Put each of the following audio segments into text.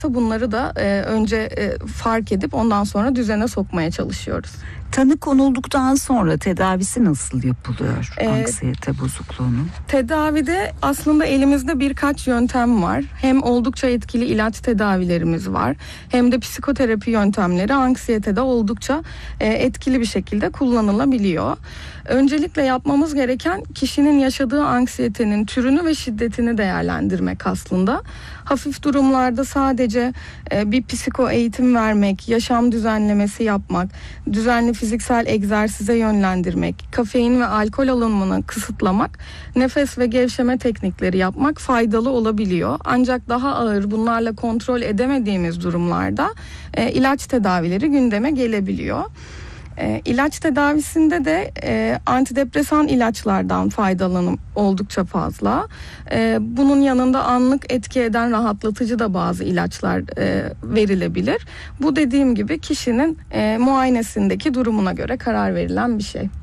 bunları da önce fark edip ondan sonra düzene sokmaya çalışıyoruz. Tanı konulduktan sonra tedavisi nasıl yapılıyor anksiyete bozukluğunun? Tedavide aslında elimizde birkaç yöntem var. Hem oldukça etkili ilaç tedavilerimiz var, hem de psikoterapi yöntemleri anksiyetede oldukça etkili bir şekilde kullanılabiliyor. Öncelikle yapmamız gereken kişinin yaşadığı anksiyetenin türünü ve şiddetini değerlendirmek aslında. Hafif durumlarda sadece bir psiko eğitim vermek, yaşam düzenlemesi yapmak, düzenli fiziksel egzersize yönlendirmek, kafein ve alkol alımını kısıtlamak, nefes ve gevşeme teknikleri yapmak faydalı olabiliyor. Ancak daha ağır, bunlarla kontrol edemediğimiz durumlarda ilaç tedavileri gündeme gelebiliyor. İlaç tedavisinde de antidepresan ilaçlardan faydalanım oldukça fazla. Bunun yanında anlık etki eden rahatlatıcı da bazı ilaçlar verilebilir. Bu dediğim gibi kişinin muayenesindeki durumuna göre karar verilen bir şey.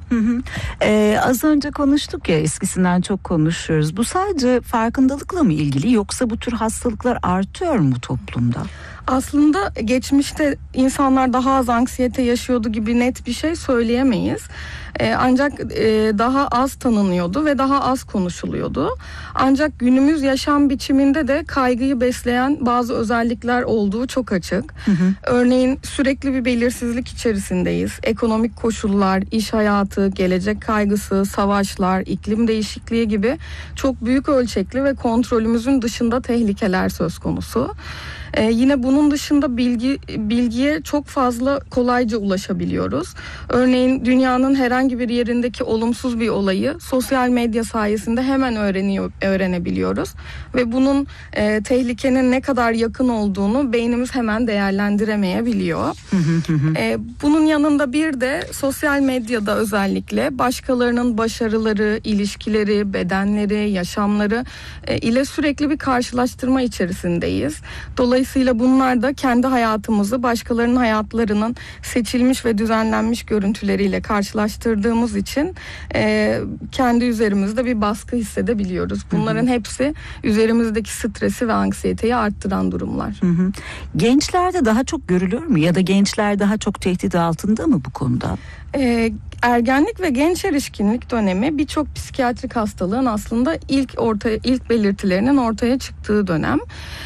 Az önce konuştuk ya, eskisinden çok konuşuyoruz. Bu sadece farkındalıkla mı ilgili, yoksa bu tür hastalıklar artıyor mu toplumda? Aslında geçmişte insanlar daha az anksiyete yaşıyordu gibi net bir şey söyleyemeyiz. Ancak daha az tanınıyordu ve daha az konuşuluyordu. Ancak günümüz yaşam biçiminde de kaygıyı besleyen bazı özellikler olduğu çok açık. Örneğin sürekli bir belirsizlik içerisindeyiz. Ekonomik koşullar, iş hayatı, gelecek kaygısı, savaşlar, iklim değişikliği gibi çok büyük ölçekli ve kontrolümüzün dışında tehlikeler söz konusu. Yine bunun dışında bilgiye çok fazla kolayca ulaşabiliyoruz. Örneğin dünyanın herhangi bir yerindeki olumsuz bir olayı sosyal medya sayesinde hemen öğrenebiliyoruz. Ve bunun tehlikenin ne kadar yakın olduğunu beynimiz hemen değerlendiremeyebiliyor. Bunun yanında bir de sosyal medyada özellikle başkalarının başarıları, ilişkileri, bedenleri, yaşamları ile sürekli bir karşılaştırma içerisindeyiz. Dolayısıyla bunlar da kendi hayatımızı başkalarının hayatlarının seçilmiş ve düzenlenmiş görüntüleriyle karşılaştırdığımız için kendi üzerimizde bir baskı hissedebiliyoruz. Bunların hepsi üzerimizdeki stresi ve anksiyeteyi arttıran durumlar. Gençlerde daha çok görülüyor mu, ya da gençler daha çok tehdit altında mı bu konuda? Ergenlik ve genç erişkinlik dönemi birçok psikiyatrik hastalığın aslında ilk belirtilerinin ortaya çıktığı dönem.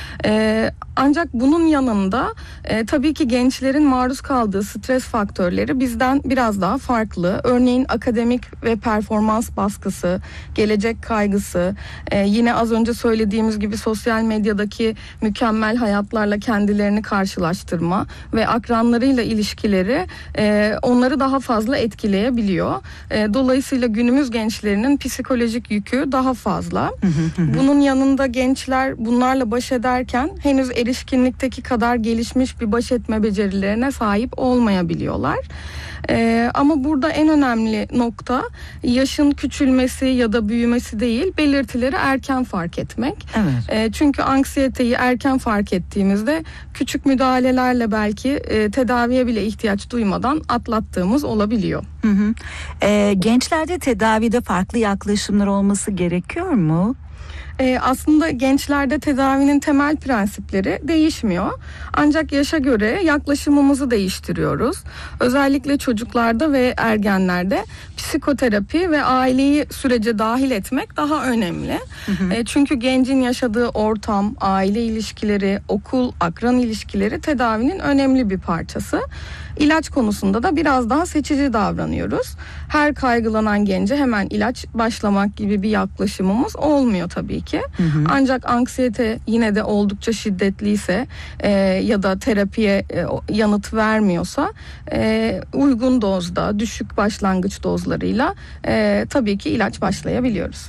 Ancak bunun yanında tabii ki gençlerin maruz kaldığı stres faktörleri bizden biraz daha farklı. Örneğin akademik ve performans baskısı, gelecek kaygısı, yine az önce söylediğimiz gibi sosyal medyadaki mükemmel hayatlarla kendilerini karşılaştırma ve akranlarıyla ilişkileri onları daha fazla etkileyebiliyor. Dolayısıyla günümüz gençlerinin psikolojik yükü daha fazla. Bunun yanında gençler bunlarla baş ederken henüz erişkinlikteki kadar gelişmiş bir baş etme becerilerine sahip olmayabiliyorlar. Ama burada en önemli nokta yaşın küçülmesi ya da büyümesi değil, belirtileri erken fark etmek. Çünkü anksiyeteyi erken fark ettiğimizde küçük müdahalelerle belki tedaviye bile ihtiyaç duymadan atlattığımız olabiliyor. Gençlerde tedavide farklı yaklaşımlar olması gerekiyor mu? Aslında gençlerde tedavinin temel prensipleri değişmiyor. Ancak yaşa göre yaklaşımımızı değiştiriyoruz. Özellikle çocuklarda ve ergenlerde psikoterapi ve aileyi sürece dahil etmek daha önemli. Çünkü gencin yaşadığı ortam, aile ilişkileri, okul, akran ilişkileri tedavinin önemli bir parçası. İlaç konusunda da biraz daha seçici davranıyoruz. Her kaygılanan gence hemen ilaç başlamak gibi bir yaklaşımımız olmuyor tabii ki. Ancak anksiyete yine de oldukça şiddetliyse ya da terapiye yanıt vermiyorsa uygun dozda, düşük başlangıç dozlarıyla tabii ki ilaç başlayabiliyoruz.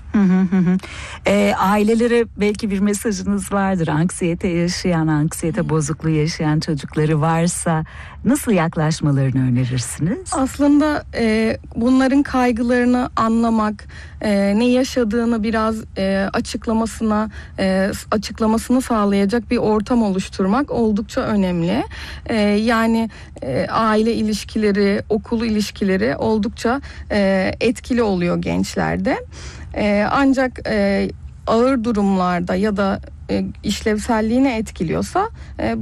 Ailelere belki bir mesajınız vardır. Anksiyete yaşayan, anksiyete bozukluğu yaşayan çocukları varsa nasıl yaklaşmalarını önerirsiniz? Aslında bunların kaygılarını anlamak, ne yaşadığını biraz açıklamasını sağlayacak bir ortam oluşturmak oldukça önemli. Yani aile ilişkileri, okul ilişkileri oldukça etkili oluyor gençlerde. Ancak ağır durumlarda ya da işlevselliğini etkiliyorsa